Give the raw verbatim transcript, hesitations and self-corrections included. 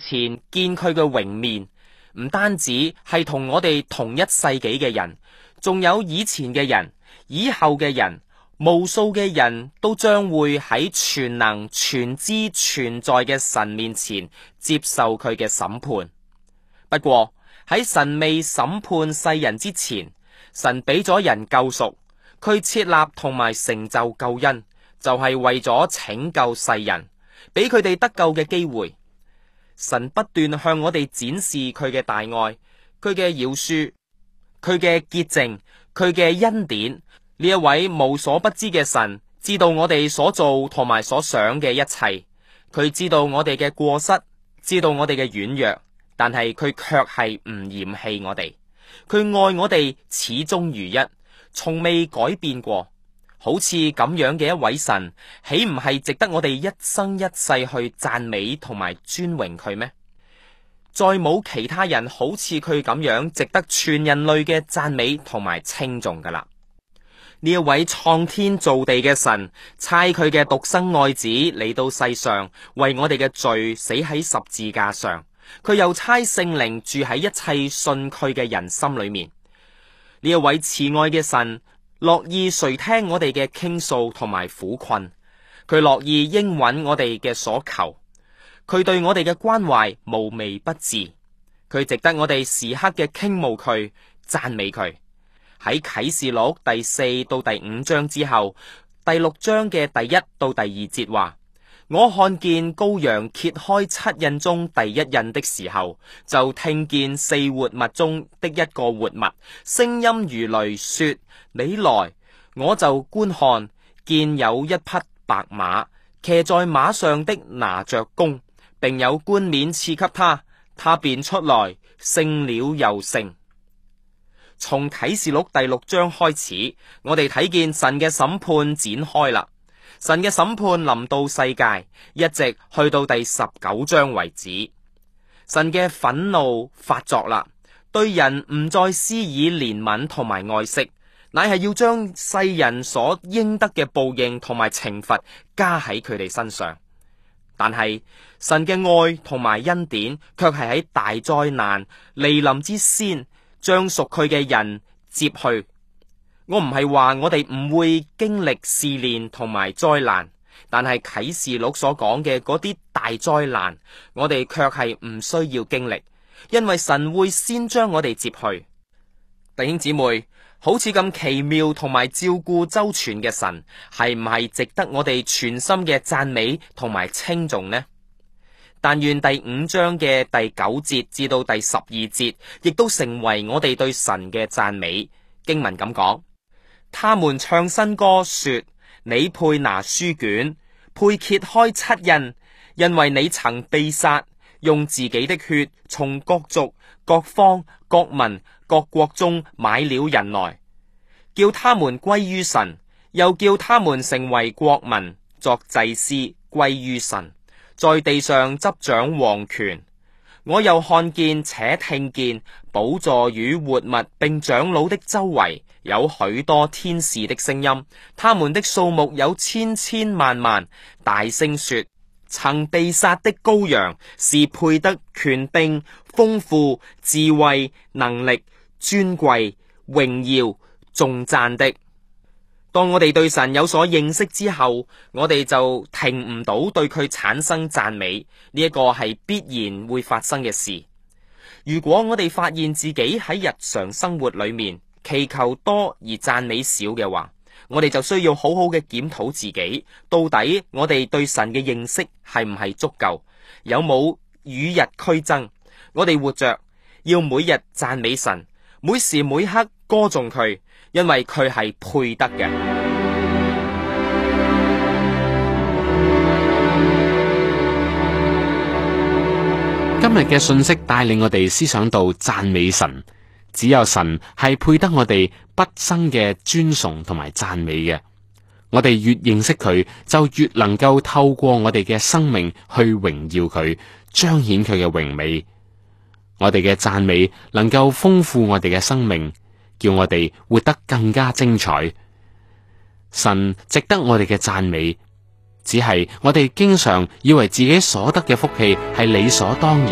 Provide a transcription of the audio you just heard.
前見佢嘅榮面，唔單止係同我哋同一世紀嘅人，仲有以前嘅人、以後嘅人，無數嘅人都將會喺全能、全知、全在嘅神面前接受佢嘅審判。不過喺神未審判世人之前，神俾咗人救贖，佢設立同埋成就救恩，就係為咗拯救世人，俾佢哋得救嘅機會。神不斷向我哋展示佢嘅大愛，佢嘅饒恕，佢嘅潔淨，佢嘅恩典。呢一位無所不知嘅神，知道我哋所做同埋所想嘅一切，佢知道我哋嘅過失，知道我哋嘅軟弱，但係佢卻係唔嫌棄我哋，佢愛我哋始終如一，從未改變過。好似咁樣嘅一位神，豈唔係值得我哋一生一世去讚美同埋尊榮佢咩？再冇其他人好似佢咁樣值得全人類嘅讚美同埋稱頌噶啦。呢一位創天造地嘅神，差佢嘅獨生愛子嚟到世上，為我哋嘅罪死喺十字架上。佢又差聖靈住喺一切信佢嘅人心裏面。呢一位慈愛嘅神，樂意垂聽我哋嘅傾訴同埋苦困，佢樂意應允我哋嘅所求，佢對我哋嘅關懷無微不至，佢值得我哋時刻嘅傾慕佢、讚美佢。喺啟示錄第四到第五章之後，第六章嘅第一到第二節話：我看見羔羊揭開七印中第一印的時候，就聽見四活物中的一個活物聲音如雷說：你來！我就觀看，見有一匹白馬，騎在馬上的拿着弓，並有冠冕賜給他，他便出來勝了又勝。從啟示錄第六章開始，我哋睇見神嘅審判展開啦。神嘅審判臨到世界，一直去到第十九章為止。神嘅憤怒發作啦，對人唔再施以憐憫同埋愛惜，乃係要將世人所應得嘅報應同埋懲罰加喺佢哋身上。但係神嘅愛同埋恩典卻係喺大災難嚟臨之先，將屬佢嘅人接去。我唔係話我哋唔會經歷試煉同埋災難，但係啟示錄所講嘅嗰啲大災難，我哋卻係唔需要經歷，因為神會先將我哋接去。弟兄姊妹，好似咁奇妙同埋照顧周全嘅神，係唔係值得我哋全心嘅讚美同埋稱頌呢？但願第五章嘅第九節至到第十二節，亦都成為我哋對神嘅讚美。經文咁講：他們唱新歌說，你配拿書卷，配揭開七印，因為你曾被殺，用自己的血從各族、各方、各民、各國中買了人來，叫他們歸於神，又叫他們成為國民，作祭司，歸於神，在地上執掌王權。我又看見且聽見寶座與活物並長老的周圍有許多天使的聲音，他們的數目有千千萬萬，大聲說：曾被殺的羔羊是配得權柄、豐富、智慧、能力、尊貴、榮耀、頌讚的。當我哋對神有所認識之後，我哋就停唔到對佢產生讚美，呢一個係必然會發生嘅事。如果我哋發現自己喺日常生活裏面祈求多而讚美少嘅話，我哋就需要好好嘅檢討自己，到底我哋對神嘅認識係唔係足夠，有冇與日俱增。我哋活着要每日讚美神，每時每刻歌頌佢，因為佢係配得嘅。 今日嘅信息帶領我哋思想到讚美神，只有神係配得我哋畢生嘅尊崇同埋讚美嘅。我哋越認識佢，就越能夠透過我哋嘅生命去榮耀佢，彰顯佢嘅榮美。我哋嘅讚美能夠豐富我哋嘅生命，叫我哋活得更加精彩。神值得我哋嘅讚美，只係我哋經常以為自己所得嘅福氣係理所當然。